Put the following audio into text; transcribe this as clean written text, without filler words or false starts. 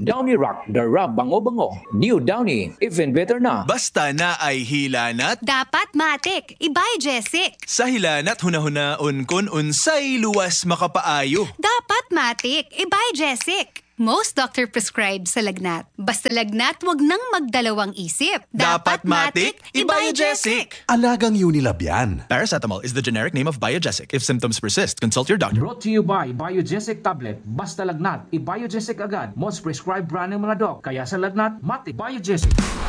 Downy Rock, the rub bango-bango. New Downy, even better na. Basta na ay hilanat. Dapat matik, ibay Jessic. Sa hilanat hunahunaon kun unsay luwas makapaayo. Dapat matik, ibay Jessic. Most doctor prescribed sa lagnat. Basta lagnat, wag nang magdalawang isip. Dapat matik, Biogesic. Alagang Unilab yan. Paracetamol is the generic name of Biogesic. If symptoms persist, consult your doctor. Brought to you by Biogesic Tablet. Basta lagnat, i-Biogesic agad. Most prescribed brand ng mga doc. Kaya sa lagnat, matik Biogesic.